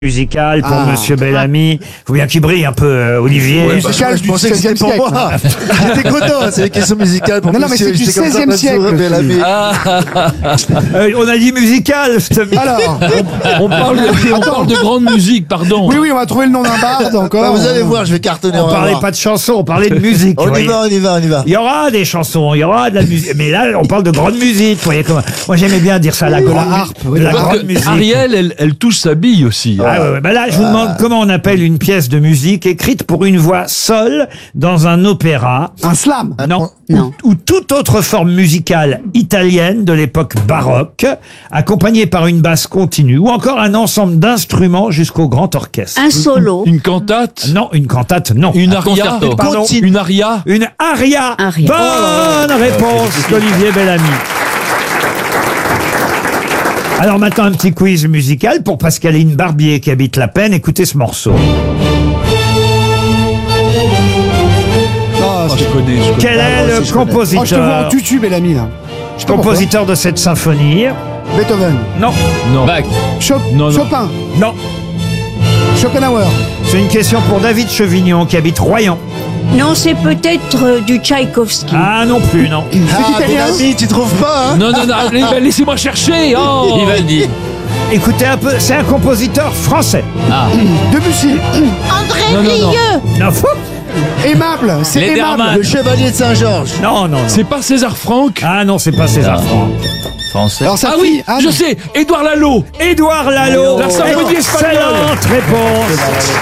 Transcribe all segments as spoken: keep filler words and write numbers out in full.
Musical pour Ah. Monsieur Bellamy. Faut bien qu'il brille un peu, euh, Olivier. Ouais, bah, Musical je du pensais que c'était pour seizième moi. J'étais content, c'est des questions musicales pour Non, non, mais monsieur. c'est du J'étais comme ça, seizième pas siècle, sourire, Bellamy. Euh, on a dit musical, je te Alors, On parle, de, on parle de grande musique, pardon. oui, oui, on va trouver le nom d'un barde encore. Bah, vous allez voir, je vais cartonner. On va parlait voir. pas de chansons, on parlait de musique. vous On y voyez. va, on y va, on y va. Il y aura des chansons, il y aura de la musique. Mais là, on parle de grande musique. Vous voyez comment. Moi, j'aimais bien dire ça, la Oui, grande la harpe, mu- oui, de la la Parce grande que musique. Ariel, elle, elle touche sa bille aussi. hein. Ah ouais, ouais. Bah là, je vous demande comment on appelle une pièce de musique écrite pour une voix seule dans un opéra. Un slam. Non. Non. Ou, ou toute autre forme musicale italienne de l'époque baroque, accompagnée par une basse continue, ou encore un ensemble d'instruments jusqu'au grand orchestre. Un solo. Une cantate. Non, une cantate, non. Une Un aria. concerto. Pardon. Une aria. Une aria. Aria. Bonne réponse d'Olivier Bellamy. Alors maintenant, un petit quiz musical pour Pascaline Barbier qui habite La Peine. Écoutez ce morceau. Ah, Oh, je connais, je connais. Quel est le oh, je te vois en compositeur, tutu, Bellamy, là. Je sais pas pourquoi. compositeur de cette symphonie? Beethoven. Non, Non. Chop- Non, non. Chopin. non. Schopenhauer. C'est une question pour David Chevignon qui habite Royan. Non, c'est peut-être euh, du Tchaïkovski. Ah non plus, non. Ah, italien. Bellamy, tu trouves pas, hein? Non, non, non, allez, bah, laissez-moi chercher. Oh. Il va le dire. Écoutez un peu, c'est un compositeur français. Debussy. André Non, non, non. Rieu. Non, fou. Aimable. C'est aimable. Le chevalier de Saint-Georges. Non, non, non. C'est pas César Franck. Ah non, c'est pas César Franck. Français. Alors, sa Ah fille, oui, Anne. je sais. Édouard Lalo. Édouard Lalo. La symphonie espagnole. Excellente réponse.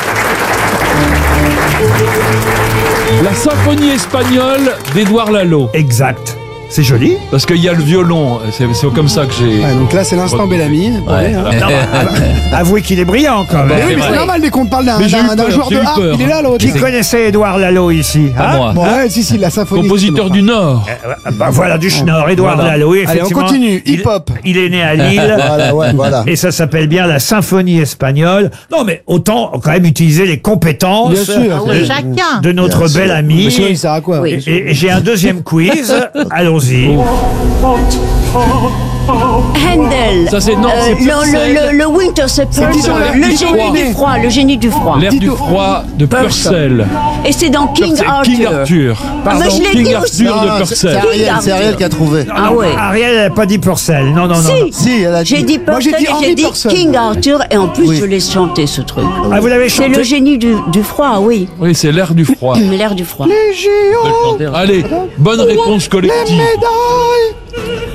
La symphonie espagnole d'Édouard Lalo. Exact. C'est joli. Parce qu'il y a le violon. C'est c'est comme ça que j'ai. Ouais, donc là, c'est l'instant Bellamy. Ouais. hein. Non, bah, avouez qu'il est brillant quand Mais même. oui, mais c'est vrai. normal dès qu'on parle d'un Mais j'ai eu d'un- d'un peur, joueur j'ai de eu harpe. peur. Il est là, l'autre. Qui connaissait Édouard Lalo ici? Pas hein moi. Bon, ouais, si, si, la symphonie. Compositeur du Nord. Euh, bah, voilà, du Schnorr, Édouard Voilà. Lalo. Oui, Allez, on effectivement, continue. il- Hip-hop. Il, est né à Lille. Voilà, ouais, voilà. Et ça s'appelle bien la symphonie espagnole. Non, mais autant quand même utiliser les compétences Bien sûr. Ah ouais, chacun. de notre Bien sûr. bel ami. Mais sinon, il sert à quoi? Oui. Et, et j'ai un deuxième quiz. Allons-y. Handel. Ça, c'est- non, Euh, c'est le, Purcell. le, le, le Winter September. Tito, là, Le Tito, génie là. du froid. Le génie du froid. L'air du Tito. froid de Purcell. Et c'est dans King Purcell- Arthur. King Arthur. Ah, mais je l'ai King dit aussi. Arthur de Non, c'est c'est Purcell. Ariel, c'est Ariel qui a trouvé. Non, Ah non, ouais. Ariel n'a pas dit Purcell. Non, non, non. non. Si. Si, elle a dit. J'ai dit Moi, j'ai Purcell dit et Henry j'ai dit Purcell. King Arthur et en plus Oui. je l'ai chanté ce truc. Ah, vous l'avez C'est chanté. le génie du, du froid, oui. Oui, c'est l'air du froid. L'air du froid. Les géants. Allez, bonne réponse Les collective. médailles.